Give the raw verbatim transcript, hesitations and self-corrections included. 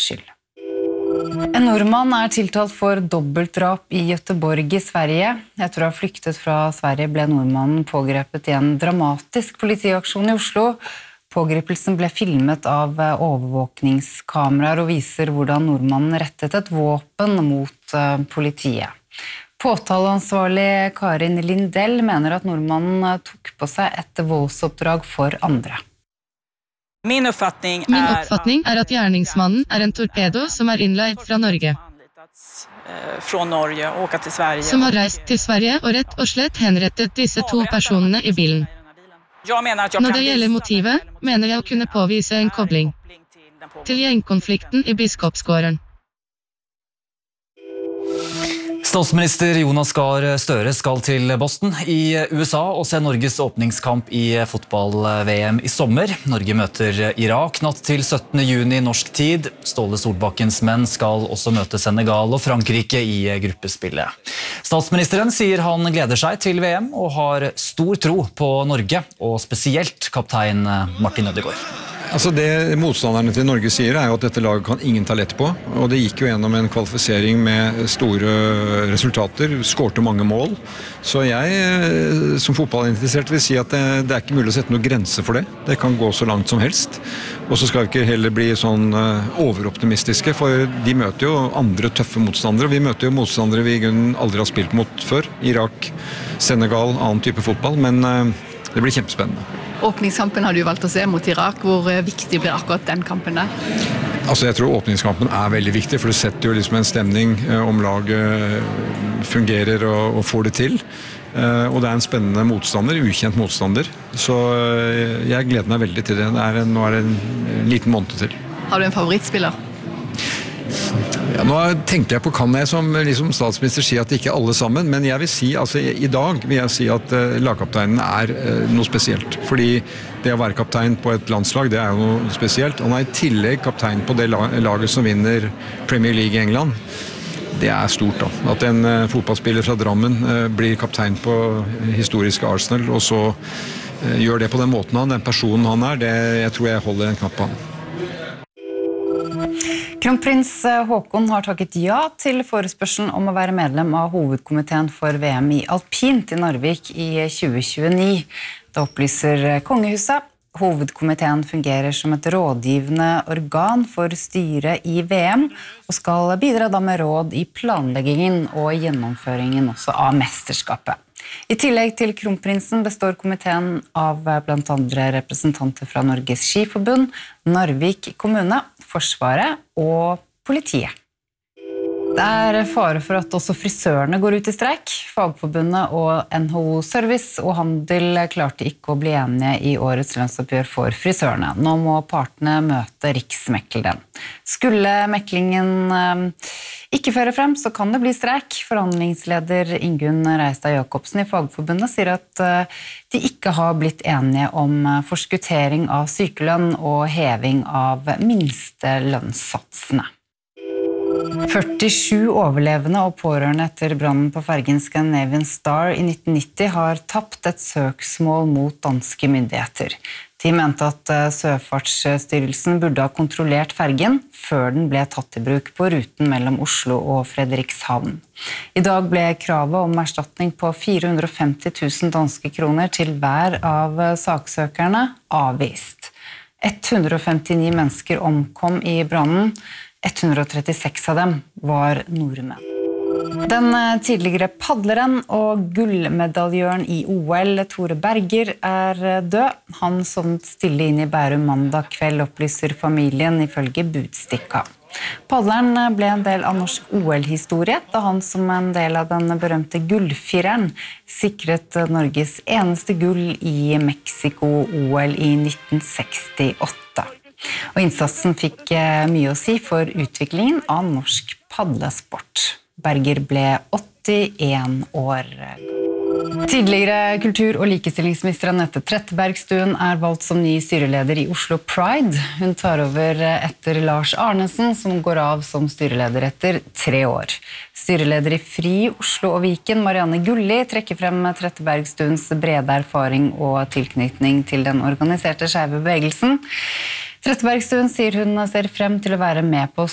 skyld. En nordmann er tiltalt for dobbeltdrap i Göteborg i Sverige. Etter å ha flyktet fra Sverige ble nordmannen pågrepet i en dramatisk politiaksjon i Oslo. Pågripelsen ble filmet av overvåkningskameraer og viser hvordan nordmannen rettet et våpen mot politiet. Påtaleansvarlig Karin Lindell mener at nordmannen tok på seg et voldsoppdrag for andre. Min oppfatning er, Min oppfatning er at gjerningsmannen er en torpedo som er innleid fra Norge. Fra Norge, åka til Sverige. Som har reist til Sverige og rett og slett henrettet disse to personene i bilen. Når det gjelder motivet, mener jeg å kunne påvise en kobling til gjengkonflikten i Biskopsgården. Statsminister Jonas Gahr Støre skal til Boston i U S A og se Norges åpningskamp i fotball-V M i sommer. Norge møter Irak natt til syttende juni norsk tid. Ståle Solbakkens menn skal også møte Senegal og Frankrike i gruppespillet. Statsministeren sier han gleder seg til V M og har stor tro på Norge, og spesielt kaptein Martin Ødegaard. Altså det motstanderne til Norge sier er jo at dette laget kan ingen ta lett på, og det gikk jo gjennom en kvalifisering med store resultater, skårte mange mål, så jeg som fotballinteressert vil si at det, det er ikke mulig å sette noen grense for det. Det kan gå så langt som helst, og så skal vi ikke heller bli sånn overoptimistiske, for de møter jo andre tøffe motstandere. Vi møter jo motstandere vi aldri har spilt mot før, Irak, Senegal, annen type fotball, men det blir kjempespennende. Åpningskampen har du valgt å se mot Irak. Hvor viktig blir akkurat den kampen der? Altså jeg tror åpningskampen er veldig viktig, for det setter jo liksom en stemning om laget fungerer og, og får det til. Og det er en spennende motstander, ukjent motstander. Så jeg gleder meg veldig til det. det er en, nå er det en liten måned til. Har du en favorittspiller? Ja, nå tenkte jeg på kan jeg som liksom, statsminister si at ikke alle sammen, men jeg vil si, altså i dag vil jeg si at uh, lagkapteinen er uh, noe spesielt. Fordi det å være kaptein på et landslag, det er jo noe spesielt. Han er i tillegg kaptein på det laget som vinner Premier League i England. Det er stort da. At en uh, fotballspiller fra Drammen uh, blir kaptein på historiske Arsenal, og så uh, gjør det på den måten han, den personen han er, det jeg tror jeg holder en knapp på han. Kronprins Haakon har takket ja til forespørselen om å være medlem av hovedkomiteen for V M i alpint i Narvik i tjue tjueni. Det opplyser Kongehuset. Hovedkomiteen fungerer som et rådgivende organ for styret i V M, og skal bidra da med råd i planleggingen og gjennomføringen også av mesterskapet. I tillegg til kronprinsen består komiteen av blant andre representanter fra Norges Skiforbund, Narvik kommune, Forsvaret og politiet. Det er fare for at også frisørene går ut i streik. Fagforbundet og N H O Service og Handel klarte ikke å bli enige i årets lønnsoppgjør for frisørene. Nå må partene møte riksmekleren. Skulle meklingen ikke føre frem, så kan det bli streik. Forhandlingsleder Ingunn Reistad Jacobsen i Fagforbundet sier at de ikke har blitt enige om forskuttering av sykelønn og heving av minste lønnssatsene. førtisju overlevende og pårørende etter brannen på fergen Scandinavian Star i nitten nitti har tapt et søksmål mot danske myndigheter. De mente at Sjøfartsstyrelsen burde ha kontrollert fergen før den ble tatt i bruk på ruten mellom Oslo og Frederikshavn. I dag ble kravet om erstatning på fire hundre og femti tusen danske kroner til hver av saksøkerne avvist. hundre og femtini mennesker omkom i brannen. hundre og trettiseks av dem var nordmenn. Den tidligere padleren og gullmedaljøren i O L, Tore Berger, er død. Han sovnet stille inn i Bærum mandag kveld, opplyser familien ifølge Budstikka. Padleren ble en del av norsk O L-historie, da han som en del av den berømte gullfireren sikret Norges eneste gull i Mexico-O L i nitten sekstiåtte. Og innsatsen fikk mye å si for utviklingen av norsk padlesport. Berger ble åttien år. Tidligere kultur- og likestillingsminister Anette Trettebergstuen er valgt som ny styreleder i Oslo Pride. Hun tar over etter Lars Arnesen, som går av som styreleder etter tre år. Styreleder i Fri Oslo og Viken, Marianne Gulli, trekker frem Trettebergstuens brede erfaring og tilknytning til den organiserte skeive bevegelsen. Trettebergstuen sier hun ser frem til å være med på